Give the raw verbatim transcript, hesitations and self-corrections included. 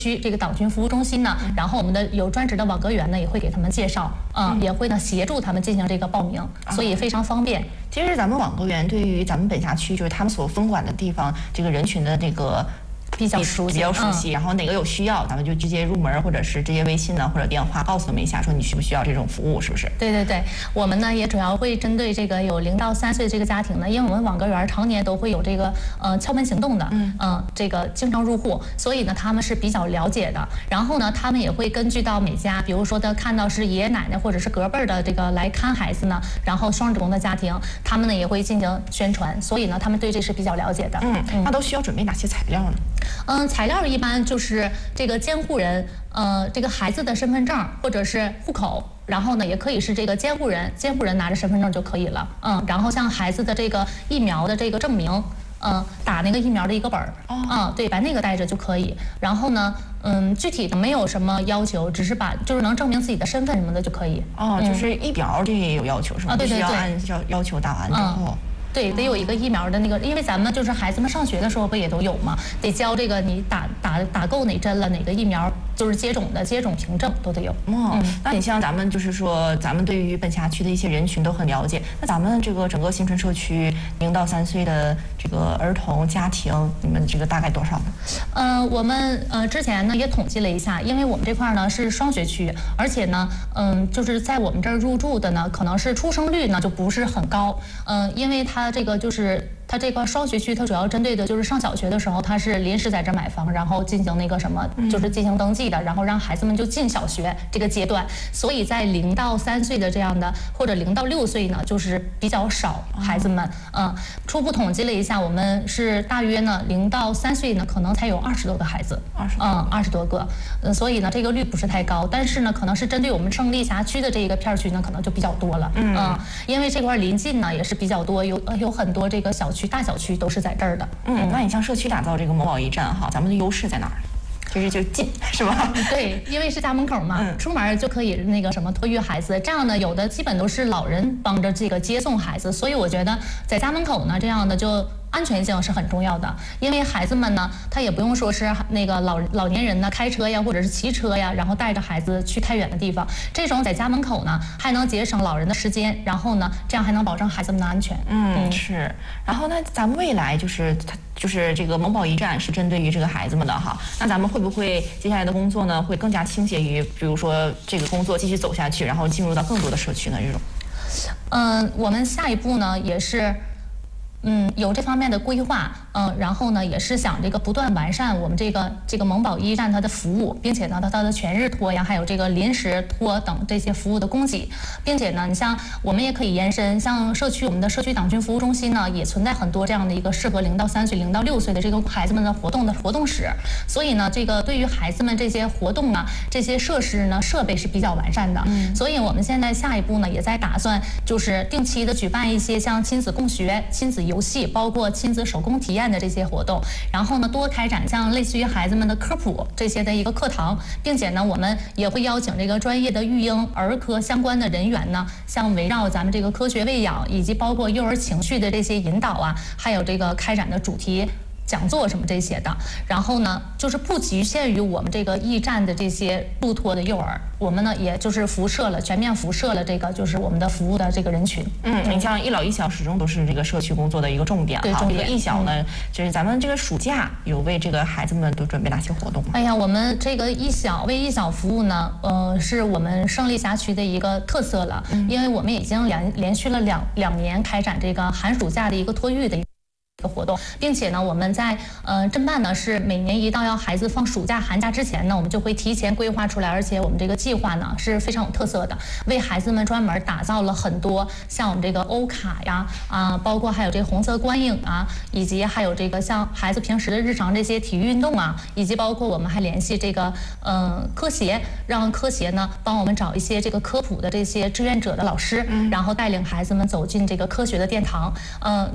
区这个党群服务中心呢，然后我们的有专职的网格员呢，也会给他们介绍，嗯，嗯也会呢协助他们进行这个报名，所以非常方便。 其实咱们网格员对于咱们本辖区，就是他们所分管的地方，这个人群的这个。 比较熟悉， 比较熟悉，嗯、然后哪个有需要，咱们就直接入门，或者是直接微信呢，或者电话告诉他们一下，说你需不需要这种服务，是不是？ 对对对，我们呢也主要会针对这个有零到三岁这个家庭呢，因为我们网格员常年都会有这个呃敲门行动的，嗯嗯、呃，这个经常入户，所以呢他们是比较了解的。然后呢，他们也会根据到每家，比如说的看到是爷爷奶奶或者是隔辈儿的这个来看孩子呢，然后双职工的家庭，他们呢也会进行宣传，所以呢他们对这是比较了解的。 嗯，嗯那都需要准备哪些材料呢？ 嗯，材料一般就是这个监护人，呃，这个孩子的身份证或者是户口，然后呢，也可以是这个监护人，监护人拿着身份证就可以了。嗯，然后像孩子的这个疫苗的这个证明，嗯，打那个疫苗的一个本儿，哦，嗯，对，把那个带着就可以。然后呢，嗯，具体的没有什么要求，只是把就是能证明自己的身份什么的就可以。 哦，嗯、就是疫苗这也有要求是吗？ 啊，对对对， 要按照要求打完之后。嗯对，得有一个疫苗的那个，因为咱们就是孩子们上学的时候不也都有嘛，得交这个你打打打够哪针了，哪个疫苗就是接种的接种凭证都得有。 哦，嗯、那你像咱们就是说，咱们对于本辖区的一些人群都很了解，那咱们这个整个新春社区零到三岁的这个儿童家庭，你们这个大概多少呢？ 呃，我们呃之前呢也统计了一下，因为我们这块呢是双学区，而且呢，嗯，就是在我们这儿入住的呢，可能是出生率呢就不是很高，嗯、呃，因为它。它这个就是它这个双学区，它主要针对的就是上小学的时候，它是临时在这买房，然后进行那个什么，就是进行登记的，然后让孩子们就进小学这个阶段。所以在零到三岁的这样的，或者零到六岁呢，就是比较少孩子们。嗯，初步统计了一下，我们是大约呢零到三岁呢，可能才有二十多个孩子， 二十嗯二十多个，嗯，所以呢这个率不是太高，但是呢可能是针对我们胜利辖区的这一个片区呢，可能就比较多了。嗯，嗯因为这块临近呢也是比较多，有有很多这个小区。大小区都是在这儿的。 嗯，那你像社区打造这个某宝驿站哈，咱们的优势在哪儿？就是就近是吧？ 对，因为是家门口嘛，嗯、出门就可以那个什么托育孩子。这样呢，有的基本都是老人帮着这个接送孩子，所以我觉得在家门口呢，这样的就。安全性是很重要的，因为孩子们呢，他也不用说是那个老老年人呢开车呀，或者是骑车呀，然后带着孩子去太远的地方。这种在家门口呢，还能节省老人的时间，然后呢，这样还能保证孩子们的安全。 嗯，嗯是。然后呢，咱们未来就是它就是这个某宝驿站是针对于这个孩子们的哈，那咱们会不会接下来的工作呢，会更加倾斜于，比如说这个工作继续走下去，然后进入到更多的社区呢？这种。 嗯，我们下一步呢也是。嗯，有这方面的规划，嗯，然后呢，也是想这个不断完善我们这个这个某宝驿站它的服务，并且呢，它它的全日托呀，还有这个临时托等这些服务的供给，并且呢，你像我们也可以延伸，像社区我们的社区党群服务中心呢，也存在很多这样的一个适合零到三岁、零到六岁的这个孩子们的活动的活动室，所以呢，这个对于孩子们这些活动啊，这些设施呢，设备是比较完善的，嗯，所以我们现在下一步呢，也在打算就是定期的举办一些像亲子共学、亲子游戏，包括亲子手工体验的这些活动，然后呢，多开展像类似于孩子们的科普这些的一个课堂，并且呢，我们也会邀请这个专业的育婴儿科相关的人员呢，像围绕咱们这个科学喂养，以及包括幼儿情绪的这些引导啊，还有这个开展的主题讲座什么这些的，然后呢，就是不局限于我们这个驿站的这些入托的幼儿，我们呢也就是辐射了全面辐射了这个就是我们的服务的这个人群。 嗯，你像一老一小始终都是这个社区工作的一个重点哈。 这个一小呢，嗯、就是咱们这个暑假有为这个孩子们都准备哪些活动吗？ 哎呀，我们这个一小为一小服务呢，呃，是我们胜利辖区的一个特色了，嗯、因为我们已经连连续了两两年开展这个寒暑假的一个托育的一个。的活动，并且呢，我们在呃侦办呢是每年一到要孩子放暑假寒假之前呢，我们就会提前规划出来，而且我们这个计划呢是非常有特色的，为孩子们专门打造了很多像我们这个欧卡呀啊，包括还有这个红色观影啊，以及还有这个像孩子平时的日常这些体育运动啊，以及包括我们还联系这个呃科协，让科协呢帮我们找一些这个科普的这些志愿者的老师，嗯、然后带领孩子们走进这个科学的殿堂，嗯、呃。